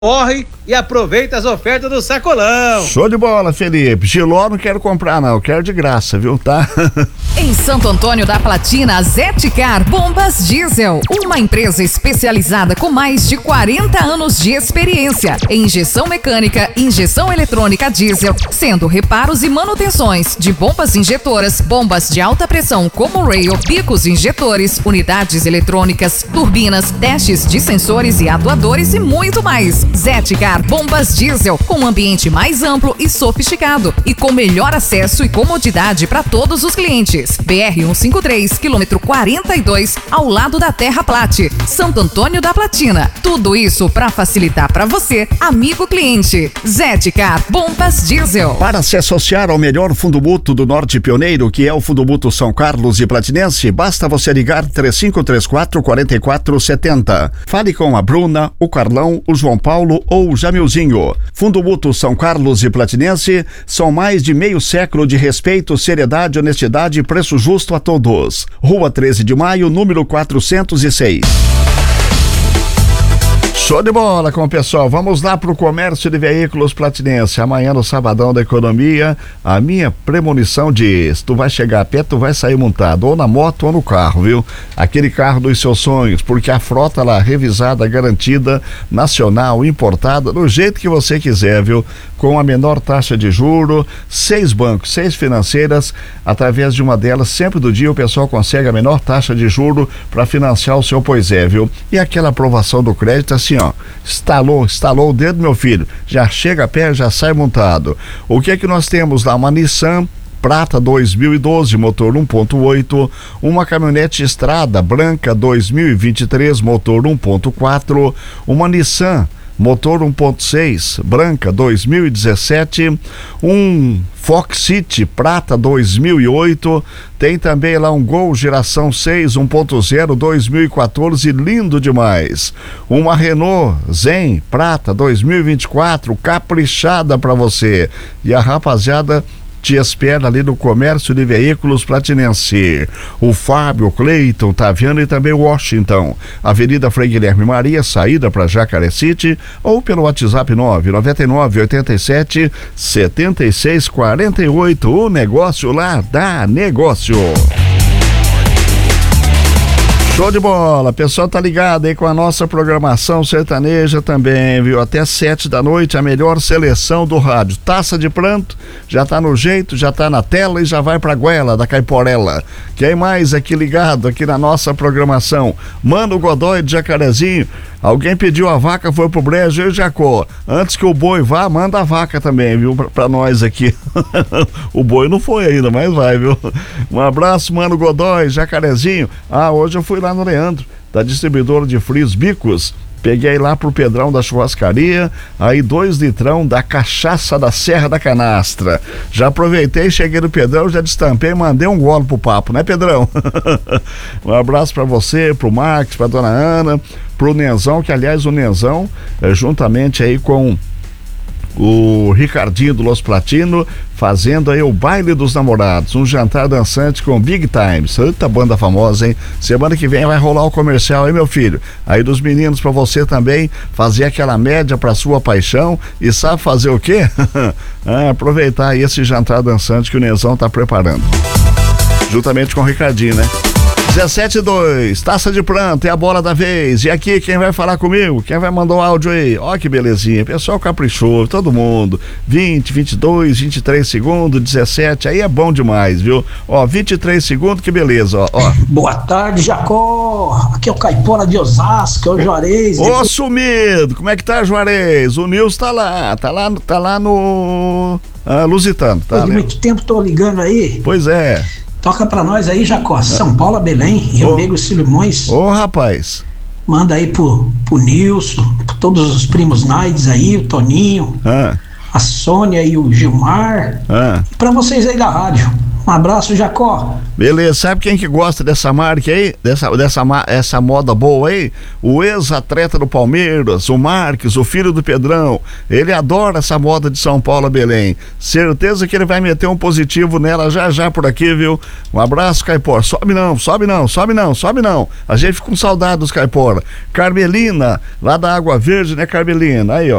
Corre e aproveita as ofertas do Sacolão. Show de bola, Felipe. Giló não quero comprar não, quero de graça, viu, tá? Em Santo Antônio da Platina, Zetcar Bombas Diesel, uma empresa especializada com mais de 40 anos de experiência em injeção mecânica e injeção eletrônica diesel, sendo reparos e manutenções de bombas injetoras, bombas de alta pressão como rail, bicos injetores, unidades eletrônicas, turbinas, testes de sensores e atuadores e muito mais. Zetcar Bombas Diesel, com um ambiente mais amplo e sofisticado e com melhor acesso e comodidade para todos os clientes. BR-153, quilômetro 42, ao lado da Terra Plate, Santo Antônio da Platina. Tudo isso para facilitar para você, amigo cliente. Zetcar Bombas Diesel. Para se associar ao melhor fundo mútuo do Norte Pioneiro, que é o Fundo Mútuo São Carlos e Platinense, basta você ligar 3534-4470. Fale com a Bruna, o Carlão, o João Paulo ou Jamilzinho. Fundo Mútuo São Carlos e Platinense são mais de meio século de respeito, seriedade, honestidade e preço justo a todos. Rua 13 de Maio, número 406. Show de bola com o pessoal. Vamos lá pro comércio de veículos Platinense. Amanhã no Sabadão da Economia, a minha premonição diz: tu vai chegar a pé, tu vai sair montado ou na moto ou no carro, viu? Aquele carro dos seus sonhos, porque a frota lá revisada, garantida, nacional, importada, do jeito que você quiser, viu? Com a menor taxa de juro, 6 bancos, 6 financeiras, através de uma delas, sempre do dia o pessoal consegue a menor taxa de juro para financiar o seu pois é, viu? E aquela aprovação do crédito assim, ó, estalou o dedo, meu filho, já chega a pé, já sai montado. O que é que nós temos lá? Uma Nissan Prata 2012, motor 1.8, uma caminhonete Estrada branca 2023, motor 1.4, uma Nissan motor 1.6, branca 2017, um Fox City Prata 2008, tem também lá um Gol geração 6 1.0 2014, lindo demais. Uma Renault Zen Prata 2024, caprichada para você. E a rapaziada te espera ali no comércio de veículos Platinense. O Fábio, o Cleiton, o Taviano e também o Washington. Avenida Frei Guilherme Maria, saída para Jacaré City, ou pelo WhatsApp 999-87-7648. O negócio lá dá negócio. Show de bola, pessoal tá ligado aí com a nossa programação sertaneja também, viu? Até 7 da noite, a melhor seleção do rádio. Taça de Pranto, já tá no jeito, já tá na tela e já vai pra goela da Caiporela. Quem mais aqui ligado aqui na nossa programação? Mano Godoy de Jacarezinho. Alguém pediu a vaca, foi pro brejo e Jacó. Antes que o boi vá, manda a vaca também, viu? Pra nós aqui. O boi não foi ainda, mas vai, viu? Um abraço, Mano Godoy, Jacarezinho. Hoje eu fui lá no Leandro, da distribuidora de frios Bicos. Peguei lá pro Pedrão da churrascaria, aí 2 litrão da cachaça da Serra da Canastra. Já aproveitei, cheguei no Pedrão, já destampei, mandei um golo pro papo, né, Pedrão? Um abraço pra você, pro Max, pra dona Ana, pro Nenzão, que aliás o Nenzão, juntamente aí com o Ricardinho do Los Platino, fazendo aí o baile dos namorados, um jantar dançante com Big Times. Eita banda famosa, hein? Semana que vem vai rolar o comercial, hein, meu filho? Aí dos meninos pra você também fazer aquela média pra sua paixão. E sabe fazer o quê? Aproveitar aí esse jantar dançante que o Nenzão tá preparando, juntamente com o Ricardinho, né? 17-2, Taça de Pranto, é a bola da vez. E aqui quem vai falar comigo? Quem vai mandar um áudio aí? Ó que belezinha, pessoal caprichou, todo mundo. 20, 22, 23 segundos, 17, aí é bom demais, viu? Ó, 23 segundos, que beleza, ó. Boa tarde, Jacó. Aqui é o Caipora de Osasco, é o Juarez. Ô, sumido, como é que tá, Juarez? O Nilson tá lá no Lusitano, tá? Depois de muito tempo tô ligando aí. Pois é. Toca pra nós aí, Jacó. São Paulo, Belém, Rio Negro, Silimões. Ô, rapaz. Manda aí pro Nilson, pra todos os primos Naides aí, o Toninho, a Sônia e o Gilmar. E pra vocês aí da rádio. Um abraço, Jacó. Beleza, sabe quem que gosta dessa marca aí? Essa moda boa aí? O ex-atleta do Palmeiras, o Marques, o filho do Pedrão. Ele adora essa moda de São Paulo a Belém. Certeza que ele vai meter um positivo nela já por aqui, viu? Um abraço, Caipora. Sobe não. A gente fica com saudade dos Caipora. Carmelina, lá da Água Verde, né, Carmelina? Aí, ó.